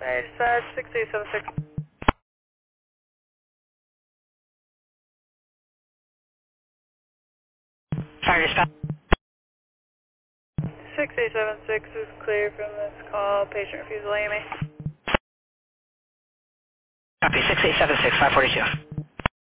Dispatch 6876. Fire dispatch. 6876 is clear from this call. Patient refusal AMA. Copy 6876, 542.